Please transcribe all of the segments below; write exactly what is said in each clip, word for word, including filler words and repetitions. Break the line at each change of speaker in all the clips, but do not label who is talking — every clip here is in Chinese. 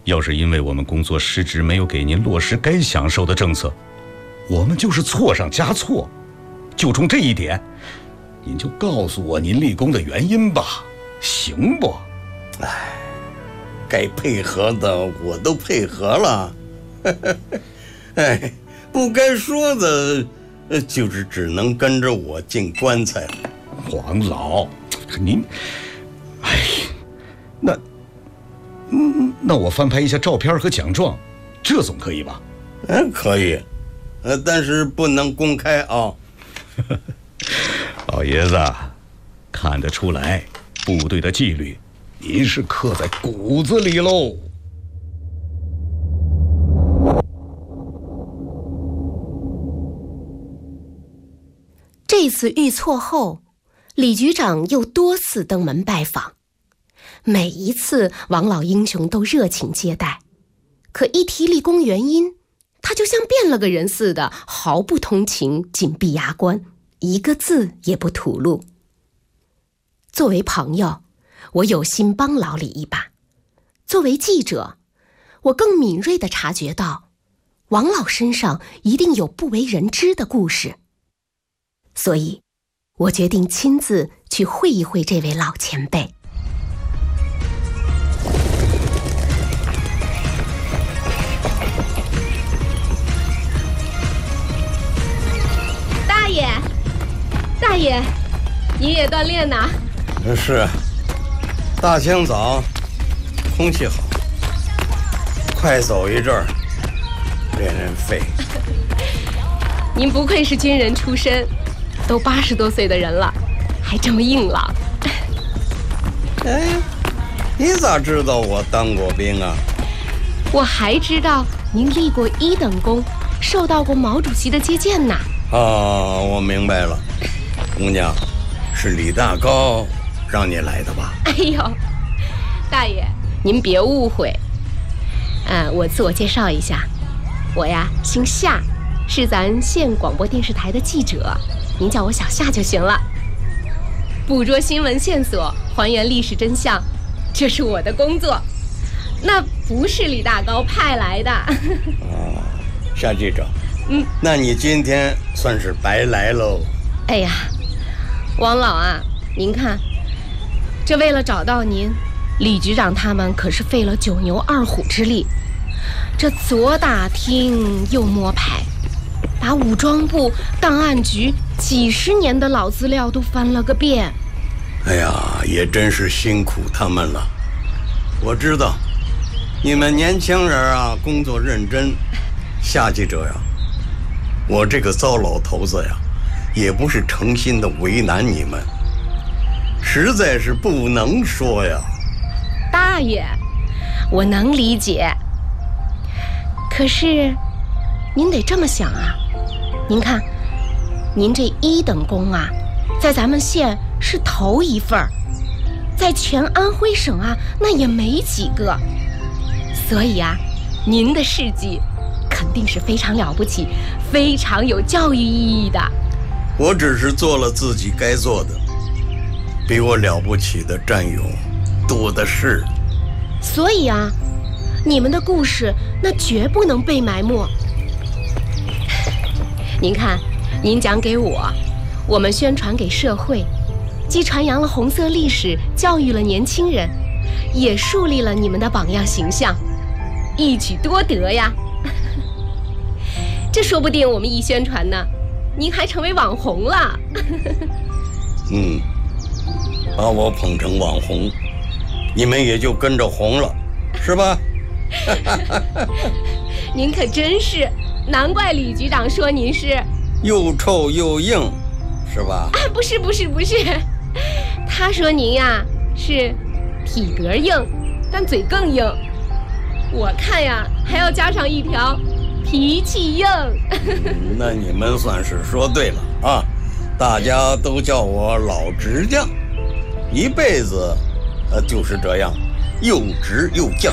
要是因为我们工作失职，没有给您落实该享受的政策，我们就是错上加错。就冲这一点，您就告诉我您立功的原因吧，行不？
哎，该配合的我都配合了，哎，不该说的，就是只能跟着我进棺材了。
黄老，您，哎，那，嗯，那我翻拍一下照片和奖状，这总可以吧？
嗯，可以，呃，但是不能公开啊。
老爷子，看得出来，部队的纪律，您是刻在骨子里喽。
这次遇挫后，李局长又多次登门拜访，每一次王老英雄都热情接待，可一提立功原因，他就像变了个人似的，毫不通情，紧闭牙关，一个字也不吐露。作为朋友，我有心帮老李一把；作为记者，我更敏锐地察觉到，王老身上一定有不为人知的故事。所以，我决定亲自去会一会这位老前辈。
大爷，大爷，您也锻炼呢？
是，大清早，空气好，快走一阵儿，练练肺。
您不愧是军人出身，都八十多岁的人了，还这么硬朗。
哎，你咋知道我当过兵啊？
我还知道您立过一等功，受到过毛主席的接见呢。
啊，我明白了，姑娘，是李大高让你来的吧？
哎呦，大爷，您别误会。嗯，我自我介绍一下，我呀姓夏，是咱县广播电视台的记者，您叫我小夏就行了。捕捉新闻线索，还原历史真相，这是我的工作，那不是李大高派来的。
哦，夏记者，
嗯，
那你今天算是白来喽。
哎呀，王老啊，您看，这为了找到您，李局长他们可是费了九牛二虎之力，这左打听右摸排，把武装部、档案局几十年的老资料都翻了个遍。
哎呀，也真是辛苦他们了。我知道你们年轻人啊，工作认真。夏记者呀，我这个糟老头子呀，也不是诚心的为难你们，实在是不能说呀。
大爷，我能理解，可是您得这么想啊。您看，您这一等功啊，在咱们县是头一份儿，在全安徽省啊，那也没几个。所以啊，您的事迹肯定是非常了不起，非常有教育意义的。
我只是做了自己该做的，比我了不起的战友多的是。
所以啊，你们的故事那绝不能被埋没。您看，您讲给我，我们宣传给社会，既传扬了红色历史，教育了年轻人，也树立了你们的榜样形象，一举多得呀。这说不定我们一宣传呢，您还成为网红了。
嗯，把我捧成网红，你们也就跟着红了，是吧？
您可真是，难怪李局长说您是
又臭又硬，是吧？
啊，不是不是不是，他说您呀是体格硬，但嘴更硬。我看呀还要加上一条脾气硬。
嗯，那你们算是说对了啊！大家都叫我老直将，一辈子呃就是这样，又直又犟。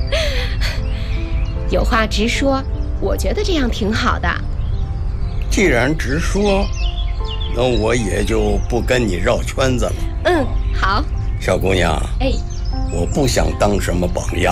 有话直说，我觉得这样挺好的。
既然直说，那我也就不跟你绕圈子了。
嗯，好。
小姑娘，
哎，
我不想当什么榜样。